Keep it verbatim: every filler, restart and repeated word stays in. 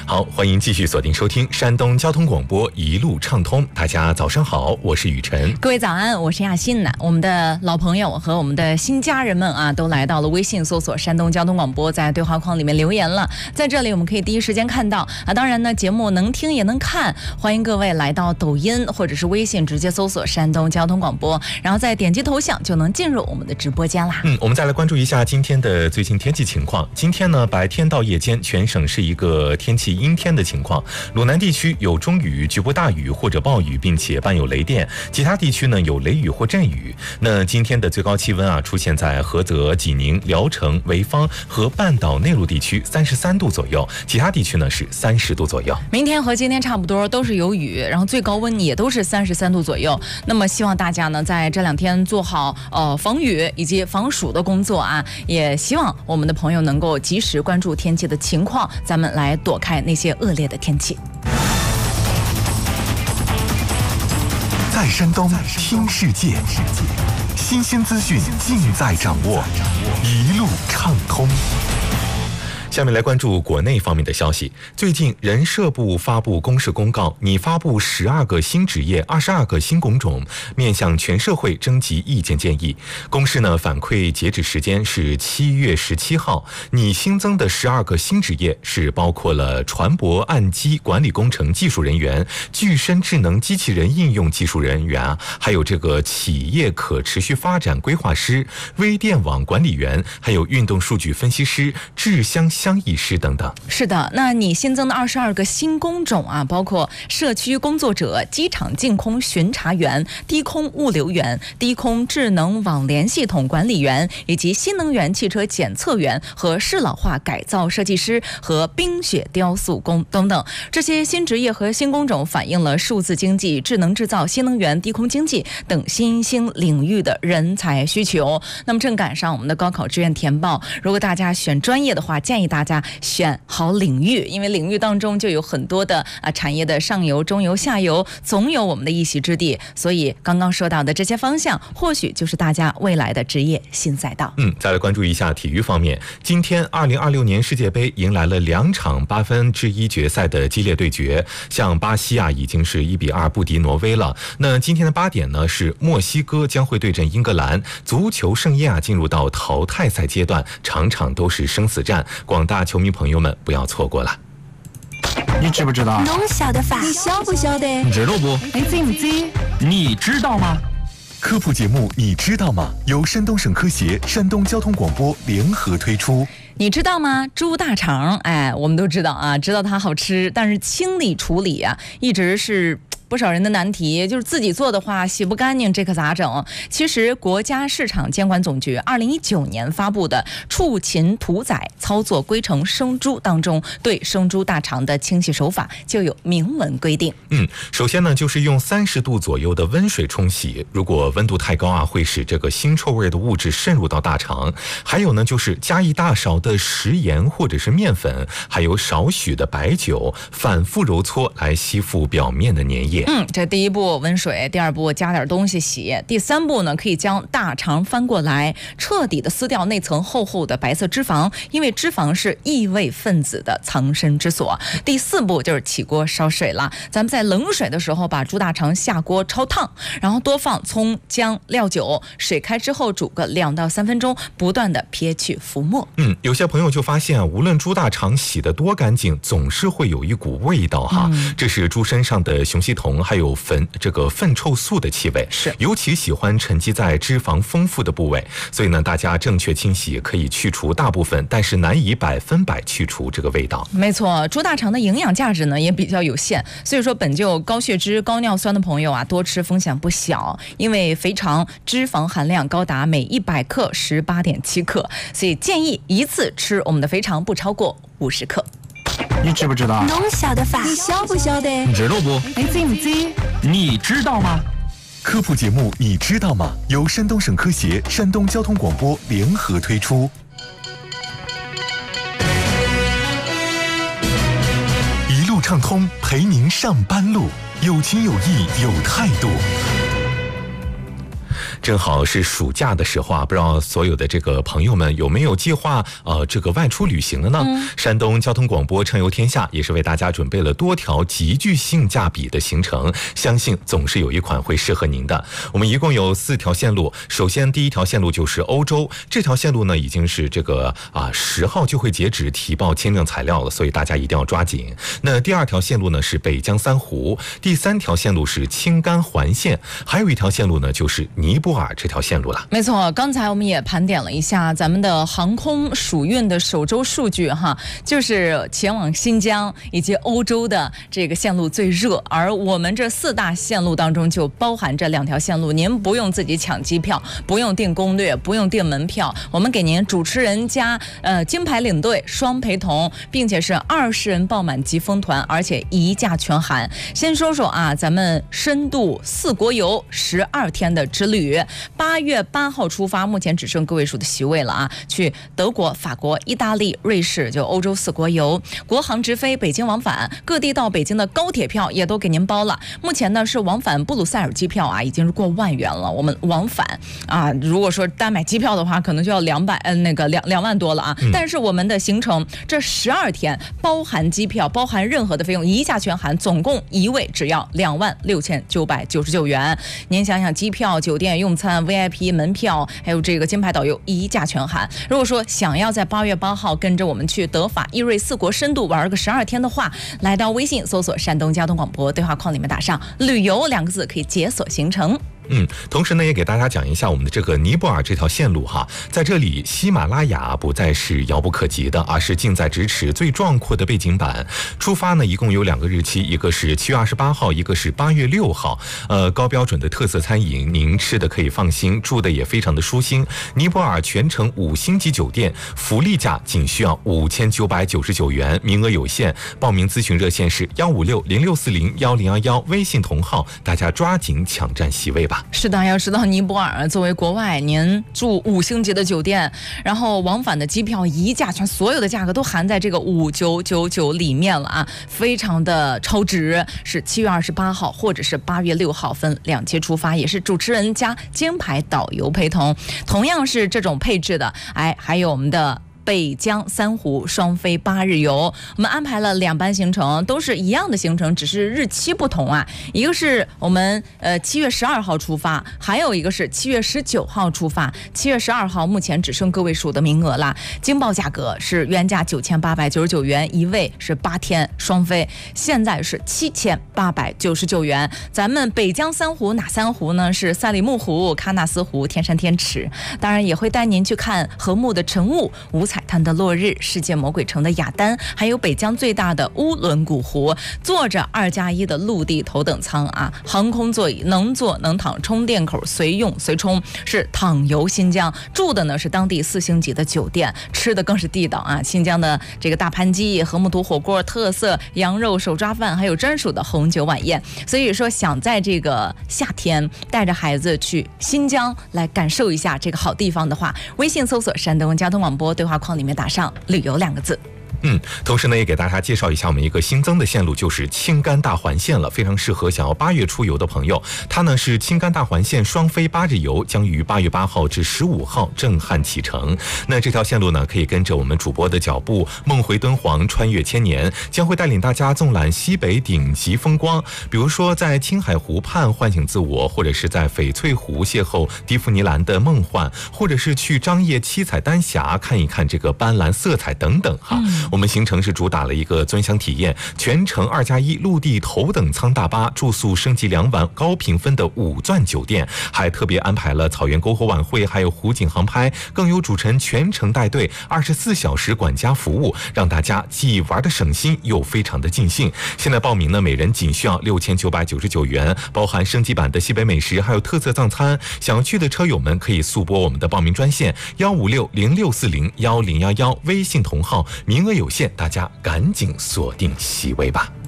好，欢迎继续锁定收听山东交通广播一路畅通。大家早上好，我是雨晨。 各位早安，我是亚欣呢。我们的老朋友和我们的新家人们啊，都来到了微信搜索山东交通广播，在对话框里面留言了。在这里我们可以第一时间看到啊。当然呢，节目能听也能看，欢迎各位来到抖音或者是微信直接搜索山东交通广播，然后再点击头像就能进入我们的直播间啦。 嗯，我们再来关注一下今天的最新天气情况。今天呢，白天到夜间全省是一个天气阴天的情况，鲁南地区有中雨、局部大雨或者暴雨，并且伴有雷电；其他地区呢有雷雨或阵雨。那今天的最高气温啊，出现在菏泽、济宁、聊城、潍坊和半岛内陆地区三十三度左右，其他地区呢是三十度左右。 明天和今天差不多，都是有雨，然后最高温也都是三十三度左右。那么希望大家呢在这两天做好呃防雨以及防暑的工作啊，也希望我们的朋友能够及时关注天气的情况，咱们来躲开那些恶劣的天气。 在山东听世界，新鲜资讯尽在掌握，一路畅通。 下面来关注国内方面的消息。最近人社部发布公示公告，拟发布十二个新职业、二十二个新工种，面向全社会征集意见建议。公示呢反馈截止时间是七月十七号。拟新增的十二个新职业是包括了船舶岸基管理工程技术人员、具身智能机器人应用技术人员，还有这个企业可持续发展规划师、微电网管理员，还有运动数据分析师、制香乡议师等等。 是的，那你新增的二十二个新工种啊，包括社区工作者、机场净空巡查员、低空物流员、低空智能网联系统管理员，以及新能源汽车检测员和适老化改造设计师和冰雪雕塑工等等。这些新职业和新工种反映了数字经济、智能制造、新能源、低空经济等新兴领域的人才需求。那么正赶上我们的高考志愿填报，如果大家选专业的话，建议大家选好领域，因为领域当中就有很多的啊产业的上游、中游、下游，总有我们的一席之地。所以刚刚说到的这些方向，或许就是大家未来的职业新赛道。 嗯，再来关注一下体育方面。今天二零二六年世界杯迎来了两场八分之一决赛的激烈对决，像巴西啊已经是一比二不敌挪威了。那今天的八点呢，是墨西哥将会对阵英格兰。足球盛宴啊进入到淘汰赛阶段，场场都是生死战。广大球迷朋友们不要错过了。 你知不知道？ 侬晓得法？ 你晓不晓得？你知道不？ 你知不知？ 你知道吗？ 科普节目你知道吗？由山东省科协、山东交通广播联合推出。 你知道吗？猪大肠，哎，我们都知道啊，知道它好吃，但是清理处理啊，一直是不少人的难题，就是自己做的话洗不干净，这可咋整？其实国家市场监管总局二零一九年发布的畜禽屠宰操作规程生猪当中，对生猪大肠的清洗手法就有明文规定。 嗯，首先呢，就是用三十度左右的温水冲洗，如果温度太高啊，会使这个腥臭味的物质渗入到大肠。还有呢，就是加一大勺的食盐或者是面粉，还有少许的白酒，反复揉搓来吸附表面的粘液。 嗯，这第一步温水，第二步加点东西洗，第三步呢，可以将大肠翻过来，彻底的撕掉那层厚厚的白色脂肪，因为脂肪是异味分子的藏身之所。第四步就是起锅烧水了，咱们在冷水的时候把猪大肠下锅焯烫，然后多放葱、姜、料酒，水开之后煮个两到三分钟，不断的撇去浮沫。 嗯，有些朋友就发现，无论猪大肠洗得多干净，总是会有一股味道哈，嗯、这是猪身上的雄烯酮还有粪这个粪臭素的气味， 是尤其喜欢沉积在脂肪丰富的部位，所以呢，大家正确清洗可以去除大部分，但是难以百分百去除这个味道。 没错，猪大肠的营养价值呢也比较有限，所以说本就高血脂、高尿酸的朋友啊，多吃风险不小，因为肥肠脂肪含量高达每一百克十八点七克，所以建议一次吃我们的肥肠不超过五十克。 你知不知道？ 侬晓得法？ 你晓不晓得？你知道不？ 你知不知？ 你知道吗？ 科普节目你知道吗？由山东省科协、山东交通广播联合推出。一路畅通，陪您上班路，有情有义有态度。 正好是暑假的时候啊，不知道所有的这个朋友们有没有计划呃这个外出旅行了呢？嗯、山东交通广播畅游天下也是为大家准备了多条极具性价比的行程，相信总是有一款会适合您的。我们一共有四条线路，首先第一条线路就是欧洲，这条线路呢已经是这个啊十号就会截止提报签证材料了，所以大家一定要抓紧。那第二条线路呢是北疆三湖，第三条线路是青甘环线，还有一条线路呢就是尼泊尔这条线路了。 没错，刚才我们也盘点了一下咱们的航空暑运的首周数据哈，就是前往新疆以及欧洲的这个线路最热，而我们这四大线路当中就包含这两条线路，您不用自己抢机票，不用订攻略，不用订门票，我们给您主持人加呃金牌领队双陪同，并且是二十人爆满疾风团，而且一价全含。先说说啊，咱们深度四国游十二天的之旅，八月八号出发，目前只剩个位数的席位了啊！去德国、法国、意大利、瑞士，就欧洲四国游，国航直飞北京往返，各地到北京的高铁票也都给您包了。目前呢是往返布鲁塞尔机票啊，已经是过万元了。我们往返啊，如果说单买机票的话，可能就要两百呃那个两两万多了啊。嗯、但是我们的行程这十二天包含机票，包含任何的费用，一价全含，总共一位只要两万六千九百九十九元。您想想，机票、酒店、用餐、V I P 门票，还有这个金牌导游，一价全含。如果说想要在八月八号跟着我们去德法意瑞四国深度玩个十二天的话，来到微信搜索山东交通广播，对话框里面打上旅游两个字，可以解锁行程。 嗯，同时呢，也给大家讲一下我们的这个尼泊尔这条线路哈，在这里喜马拉雅不再是遥不可及的，而是近在咫尺、最壮阔的背景板。出发呢，一共有两个日期，一个是七月二十八号，一个是八月六号。呃，高标准的特色餐饮，您吃的可以放心，住的也非常的舒心。尼泊尔全程五星级酒店，福利价仅需要五千九百九十九元，名额有限。报名咨询热线是幺五六零六四零幺零幺幺，微信同号，大家抓紧抢占席位吧。 是的，要知道尼泊尔作为国外，您住五星级的酒店，然后往返的机票一价全，所有的价格都含在这个五九九九里面了啊，非常的超值。是七月二十八号或者是八月六号分两期出发，也是主持人加金牌导游陪同，同样是这种配置的。哎，还有我们的北疆三湖双飞八日游，我们安排了两班行程，都是一样的行程，只是日期不同啊。一个是我们呃七月十二号出发，还有一个是七月十九号出发。七月十二号目前只剩个位数的名额啦，经报价格是原价九千八百九十九元一位，是八天双飞，现在是七千八百九十九元。咱们北疆三湖哪三湖呢？是赛里木湖、喀纳斯湖、天山天池，当然也会带您去看和睦的晨雾、五彩滩的落日、世界魔鬼城的雅丹，还有北疆最大的乌伦古湖。坐着二加一的陆地头等舱啊，航空座椅，能坐能躺，充电口随用随充，是躺游新疆。住的呢是当地四星级的酒店，吃的更是地道啊，新疆的这个大盘鸡、和睦土火锅、特色羊肉手抓饭，还有专属的红酒晚宴。所以说，想在这个夏天带着孩子去新疆来感受一下这个好地方的话，微信搜索山东交通广播，对话框里面打上旅游两个字。 嗯，同时呢，也给大家介绍一下我们一个新增的线路，就是青甘大环线了，非常适合想要八月出游的朋友。它呢是青甘大环线双飞八日游，将于八月八号至十五号震撼启程。那这条线路呢，可以跟着我们主播的脚步，梦回敦煌，穿越千年，将会带领大家纵览西北顶级风光。比如说，在青海湖畔唤醒自我，或者是在翡翠湖邂逅迪芙尼兰的梦幻，或者是去张掖七彩丹霞看一看这个斑斓色彩等等哈。嗯我们行程是主打了一个尊享体验，全程二加一陆地头等舱大巴，住宿升级两晚高评分的五钻酒店，还特别安排了草原篝火晚会，还有湖景航拍，更有主持人全程带队，二十四小时管家服务，让大家既玩的省心又非常的尽兴。现在报名呢，每人仅需要六千九百九十九元，包含升级版的西北美食，还有特色藏餐。想要去的车友们可以速拨我们的报名专线幺五六零六四零幺零幺幺，微信同号，名额有限，大家赶紧锁定席位吧。